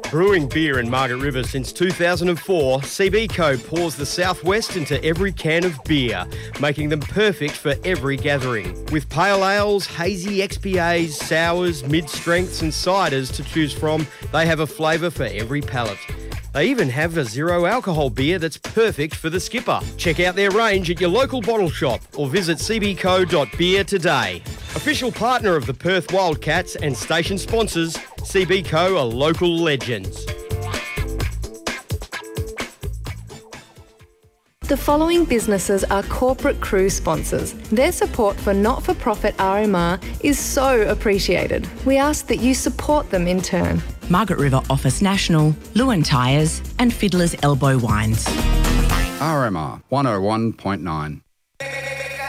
Brewing beer in Margaret River since 2004, CBco pours the Southwest into every can of beer, making them perfect for every gathering. With pale ales, hazy XPAs, sours, mid-strengths and ciders to choose from, they have a flavour for every palate. They even have a zero alcohol beer that's perfect for the skipper. Check out their range at your local bottle shop or visit cbco.beer today. Official partner of the Perth Wildcats and station sponsors, CBco are local legends. The following businesses are corporate cruise sponsors. Their support for not-for-profit RMR is so appreciated. We ask that you support them in turn. Margaret River Office National, Lewin Tyres and Fiddler's Elbow Wines. RMR 101.9.